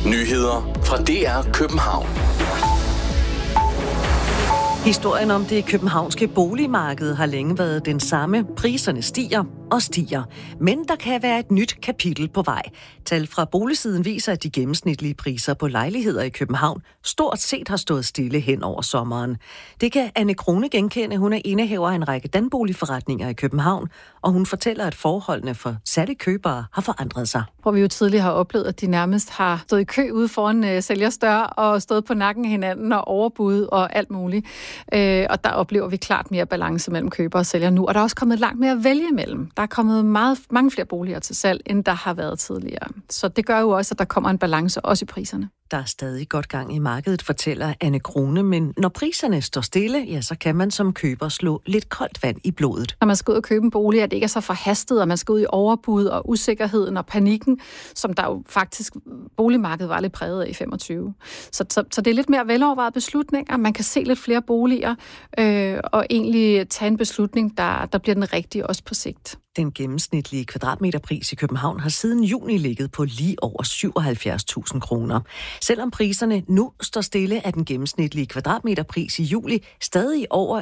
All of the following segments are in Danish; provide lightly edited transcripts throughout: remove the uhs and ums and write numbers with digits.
Nyheder fra DR København. Historien om det københavnske boligmarked har længe været den samme. Priserne stiger og stiger. Men der kan være et nyt kapitel på vej. Tal fra boligsiden viser, at de gennemsnitlige priser på lejligheder i København stort set har stået stille hen over sommeren. Det kan Anne Krone genkende. Hun er indehaver af en række danboligforretninger i København, og hun fortæller, at forholdene for særligt købere har forandret sig. Hvor vi jo tidligere har oplevet, at de nærmest har stået i kø ude foran sælgers dør og stået på nakken af hinanden og overbud og alt muligt. Og der oplever vi klart mere balance mellem køber og sælger nu. Og der er også kommet langt mere at vælge imellem. Der er kommet mange flere boliger til salg, end der har været tidligere. Så det gør jo også, at der kommer en balance også i priserne. Der er stadig godt gang i markedet, fortæller Anne Krone, men når priserne står stille, ja, så kan man som køber slå lidt koldt vand i blodet. Når man skal ud og købe en bolig, at det ikke er så forhastet, og man skal ud i overbud og usikkerheden og panikken, som der jo faktisk boligmarkedet var lidt præget af i 25. Så det er lidt mere velovervejede beslutninger. Man kan se lidt flere boliger og egentlig tage en beslutning, der bliver den rigtige også på sigt. Den gennemsnitlige kvadratmeterpris i København har siden juni ligget på lige over 77.000 kroner. Selvom priserne nu står stille, er den gennemsnitlige kvadratmeterpris i juli stadig over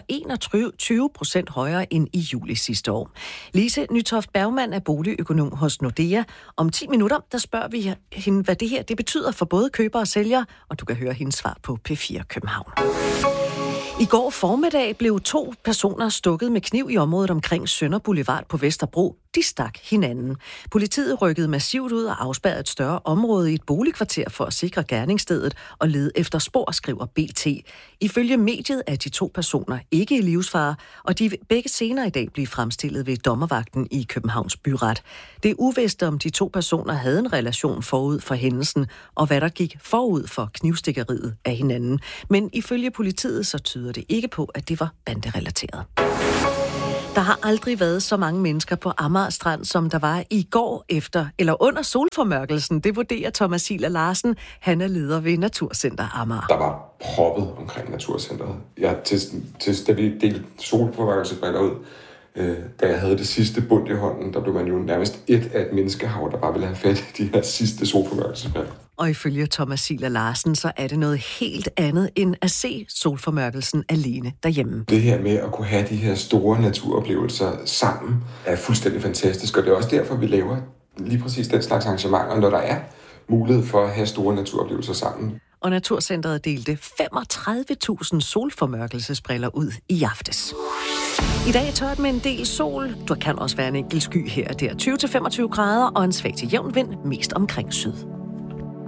21% højere end i juli sidste år. Lise Nytoft Bergmann er boligøkonom hos Nordea. Om 10 minutter, der spørger vi hende, hvad det her det betyder for både købere og sælgere, og du kan høre hendes svar på P4 København. I går formiddag blev 2 personer stukket med kniv i området omkring Sønder Boulevard på Vesterbro. De stak hinanden. Politiet rykkede massivt ud og afspærrede et større område i et boligkvarter for at sikre gerningsstedet og lede efter spor, skriver BT. Ifølge mediet er de 2 personer ikke i livsfare, og de vil begge senere i dag blive fremstillet ved dommervagten i Københavns Byret. Det er uvist, om de 2 personer havde en relation forud for hændelsen, og hvad der gik forud for knivstikkeriet af hinanden. Men ifølge politiet så tyder det ikke på, at det var banderelateret. Der har aldrig været så mange mennesker på Amager Strand, som der var i går under solformørkelsen. Det vurderer Thomas Siler Larsen. Han er leder ved Naturcenter Amager. Der var proppet omkring Naturcenteret. Da vi delte solformørkelsesbriller ud, da jeg havde det sidste bund i hånden, der blev man jo nærmest et af et menneskehav, der bare ville have fat i de her sidste solformørkelsesbriller. Og ifølge Thomas Siler Larsen, så er det noget helt andet end at se solformørkelsen alene derhjemme. Det her med at kunne have de her store naturoplevelser sammen er fuldstændig fantastisk, og det er også derfor, vi laver lige præcis den slags arrangementer, når der er mulighed for at have store naturoplevelser sammen. Og Naturcenteret delte 35.000 solformørkelsesbriller ud i aftes. I dag er tørt med en del sol. Der kan også være en enkelt sky her og der. 20-25 grader og en svag til jævn vind, mest omkring syd.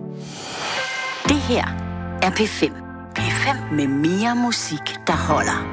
Det her er P5. P5 med mere musik, der holder.